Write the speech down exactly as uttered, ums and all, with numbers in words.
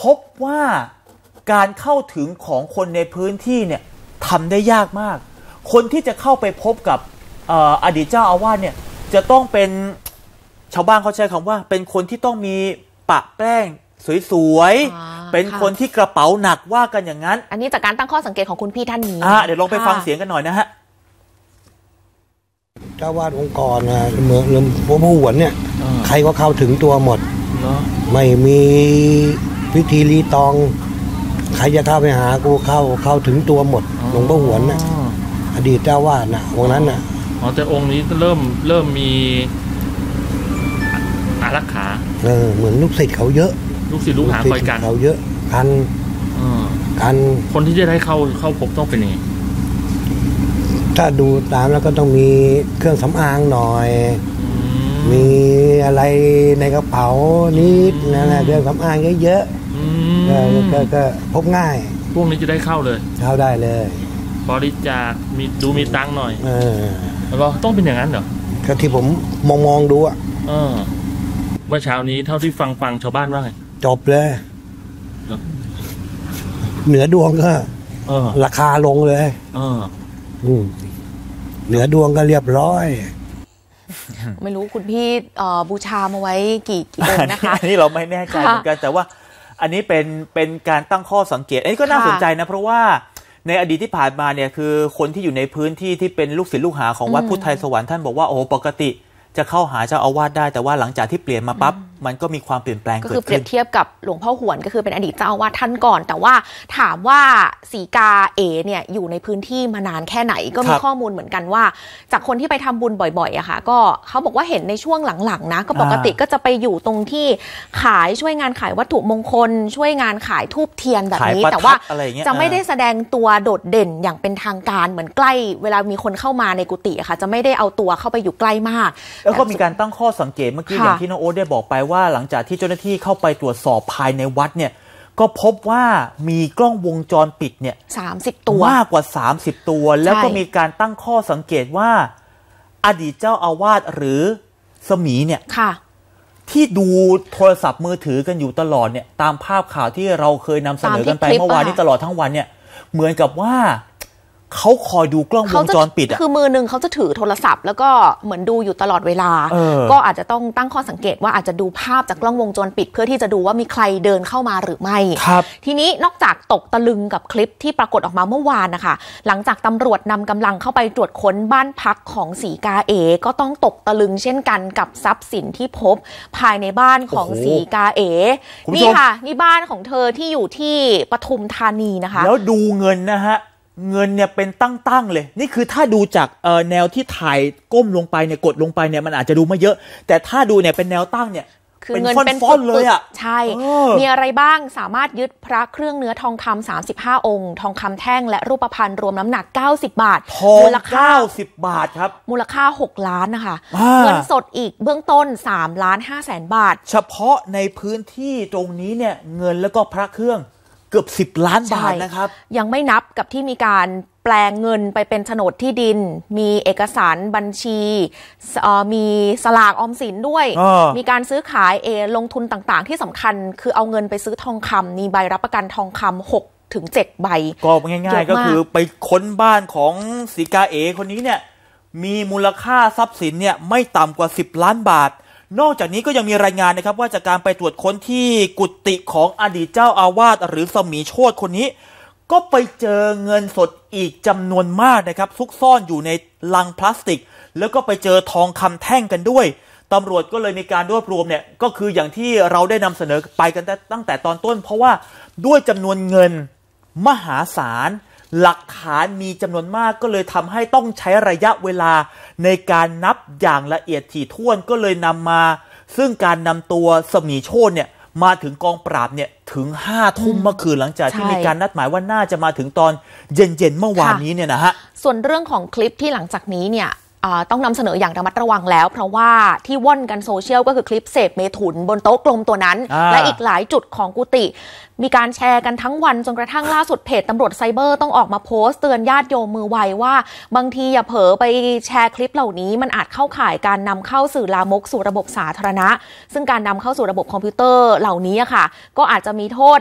พบว่าการเข้าถึงของคนในพื้นที่เนี่ยทำได้ยากมากคนที่จะเข้าไปพบกับ อ, อดีตเจ้าอาวาสเนี่ยจะต้องเป็นชาวบ้านเขาใช้คำว่าเป็นคนที่ต้องมีปะแป้งสวยๆเป็นคนที่กระเป๋าหนักว่ากันอย่างนั้นอันนี้จากการตั้งข้อสังเกตของคุณพี่ท่านนี้เดี๋ยวลองไปฟังเสียงกันหน่อยนะฮะเจ้าวาดองค์กรนะเมืองเมืองพระผู้หวนเนี่ยใครก็เข้าถึงตัวหมดไม่มีพิธีรีตองใครจะเข้าไปหากูเข้าเข้าถึงตัวหมดหลวงพ่อหวนน่ะอดีตเจ้าวาดน่ะองค์นั้นน่ะอ๋อแต่องค์นี้เริ่มเริ่มมีอารักขาเออเหมือนลูกศิษย์เขาเยอะลูกศิษย์ลูกหาคอยกันเขาเยอะกันกันคนที่จะได้เข้าเข้าพบต้องเป็นยังไงถ้าดูตามแล้วก็ต้องมีเครื่องสำอางหน่อยมีอะไรในกระเป๋านิดนั่นแหละเครื่องสำอางเยอะๆก็ก็พบง่ายพวกนี้จะได้เข้าเลยเข้าได้เลยบริจาคมีดูมีตังค์หน่อยเออแล้วก็ต้องเป็นอย่างนั้นเหรอก็ที่ผมมองมองดูอ่ะเออเมื่อเช้านี้เท่าที่ฟังฟังชาวบ้านว่าไงจบเลยเหนือดวงก็ราคาลงเลยเออเหนือดวงก็เรียบร้อยไม่รู้คุณพี่บูชามาไว้กี่กี่องค์นะคะอันนี้เราไม่แน่ใจเหมือนกันแต่ว่าอันนี้เป็นเป็นการตั้งข้อสังเกตอันนี้ก็น่าสนใจนะเพราะว่าในอดีตที่ผ่านมาเนี่ยคือคนที่อยู่ในพื้นที่ที่เป็นลูกศิษย์ลูกหาของวัดพุทธไทยสวรรค์ท่านบอกว่าโอ้ปกติจะเข้าหาเจ้าอาวาสได้แต่ว่าหลังจากที่เปลี่ยนมาปั๊บมันก็มีความเปลี่ยนแปลงเกิดขึ้นก็คือเปรียบเทียบกับหลวงพ่อหวนก็คือเป็นอดีตเจ้าอาวาสท่านก่อนแต่ว่าถามว่าศรีกาเอเนี่ยอยู่ในพื้นที่มานานแค่ไหนก็มีข้อมูลเหมือนกันว่าจากคนที่ไปทำบุญบ่อยๆอะค่ะก็เขาบอกว่าเห็นในช่วงหลังๆนะก็ปกติก็จะไปอยู่ตรงที่ขายช่วยงานขายวัตถุมงคลช่วยงานขายธูปเทียนแบบนี้แต่ว่าจะไม่ได้แสดงตัวโดดเด่นอย่างเป็นทางการเหมือนใกล้เวลามีคนเข้ามาในกุฏิอะค่ะจะไม่ได้เอาตัวเข้าไปอยู่ใกล้มากแล้วก็มีการตั้งข้อสังเกตเมื่อกี้อย่างที่น้องโอ๊ตได้บอกไปว่าหลังจากที่เจ้าหน้าที่เข้าไปตรวจสอบภายในวัดเนี่ยก็พบว่ามีกล้องวงจรปิดเนี่ยสามสิบตัวมากกว่าสามสิบตัวแล้วก็มีการตั้งข้อสังเกตว่าอดีตเจ้าอาวาสหรือสมีเนี่ยที่ดูโทรศัพท์มือถือกันอยู่ตลอดเนี่ยตามภาพข่าวที่เราเคยนำเสนอกันไปเมื่อวานนี้ตลอดทั้งวันเนี่ยเหมือนกับว่าเขาคอยดูกล้องวงจรปิดอ่ะคือมือหนึ่งเขาจะถือโทรศัพท์แล้วก็เหมือนดูอยู่ตลอดเวลาก็อาจจะต้องตั้งข้อสังเกตว่าอาจจะดูภาพจากกล้องวงจรปิดเพื่อที่จะดูว่ามีใครเดินเข้ามาหรือไม่ทีนี้นอกจากตกตะลึงกับคลิปที่ปรากฏออกมาเมื่อวานนะคะหลังจากตำรวจนำกำลังเข้าไปตรวจค้นบ้านพักของศรีกาเอก็ต้องตกตะลึงเช่นกันกับทรัพย์สินที่พบภายในบ้านของศรีกาเอนี่ค่ะนี่บ้านของเธอที่อยู่ที่ปทุมธานีนะคะแล้วดูเงินนะฮะเงินเนี่ยเป็นตั้งๆเลยนี่คือถ้าดูจากแนวที่ถ่ายก้มลงไปเนี่ยกดลงไปเนี่ยมันอาจจะดูไม่เยอะแต่ถ้าดูเนี่ยเป็นแนวตั้งเนี่ยคือเงินเป็นฟอนๆเลยอ่ะใช่มีอะไรบ้างสามารถยึดพระเครื่องเนื้อทองคำสามสิบห้าองค์ทองคำแท่งและรูปพรรณรวมน้ำหนักเก้าสิบบาทมูลค่าเก้าสิบบาทครับมูลค่าหกล้านนะคะเงินสดอีกเบื้องต้นสามล้านห้าแสนบาทเฉพาะในพื้นที่ตรงนี้เนี่ยเงินแล้วก็พระเครื่องเกือบสิบล้านบาทนะครับยังไม่นับกับที่มีการแปลงเงินไปเป็นโฉนดที่ดินมีเอกสารบัญชีมีสลากออมสินด้วยมีการซื้อขายเอลงทุนต่างๆที่สำคัญคือเอาเงินไปซื้อทองคำมีใบรับประกันทองคำหกถึงเจ็ดใบก็ง่ายๆก็คือไปค้นบ้านของศรีกาเอคนนี้เนี่ยมีมูลค่าทรัพย์สินเนี่ยไม่ต่ำกว่าสิบล้านบาทนอกจากนี้ก็ยังมีรายงานนะครับว่าจากการไปตรวจค้นที่กุฏิของอดีตเจ้าอาวาสหรือสมีโชติคนนี้ก็ไปเจอเงินสดอีกจำนวนมากนะครับซุกซ่อนอยู่ในลังพลาสติกแล้วก็ไปเจอทองคำแท่งกันด้วยตำรวจก็เลยมีการรวบรวมเนี่ยก็คืออย่างที่เราได้นำเสนอไปกันตั้งแต่ตอนต้นเพราะว่าด้วยจำนวนเงินมหาศาลหลักฐานมีจำนวนมากก็เลยทำให้ต้องใช้ระยะเวลาในการนับอย่างละเอียดถี่ถ้วนก็เลยนำมาซึ่งการนำตัวสมีโชติเนี่ยมาถึงกองปราบเนี่ยถึงห้าทุ่มเมื่อคืนหลังจากที่มีการนัดหมายว่าน่าจะมาถึงตอนเย็นๆเมื่อวานนี้เนี่ยนะฮะส่วนเรื่องของคลิปที่หลังจากนี้เนี่ยต้องนำเสนออย่างระมัดระวังแล้วเพราะว่าที่ว่อนกันโซเชียลก็คือคลิปเสพเมถุนบนโต๊ะกลมตัวนั้นและอีกหลายจุดของกุฏิมีการแชร์กันทั้งวันจนกระทั่งล่าสุดเพจตำรวจไซเบอร์ต้องออกมาโพสต์เตือนญาติโยมมือไวว่าบางทีอย่าเผลอไปแชร์คลิปเหล่านี้มันอาจเข้าข่ายการนำเข้าสื่อลามกสู่ระบบสาธารณะซึ่งการนำเข้าสู่ระบบคอมพิวเตอร์เหล่านี้ค่ะก็อาจจะมีโทษ